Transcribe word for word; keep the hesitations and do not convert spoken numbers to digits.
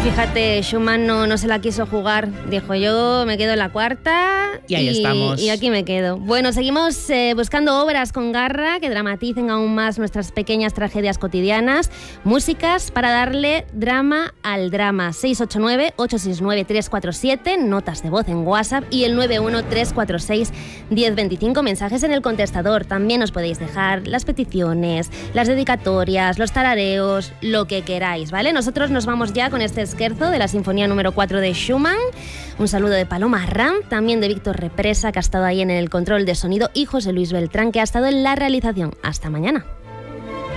Fíjate, Schumann no, no se la quiso jugar. Dijo, yo me quedo en la cuarta y ahí y, estamos. Y aquí me quedo. Bueno, seguimos eh, buscando obras con garra que dramaticen aún más nuestras pequeñas tragedias cotidianas. Músicas para darle drama al drama. seis ocho nueve, ocho seis nueve, tres cuatro siete, notas de voz en WhatsApp y el nueve uno tres cuatro seis, uno cero dos cinco, mensajes en el contestador. También os podéis dejar las peticiones, las dedicatorias, los tarareos, lo que queráis, ¿vale? Nosotros nos vamos ya con este Scherzo de la Sinfonía número cuatro de Schumann. Un saludo de Paloma Ram, también de Víctor Represa, que ha estado ahí en el control de sonido, y José Luis Beltrán, que ha estado en la realización. Hasta mañana.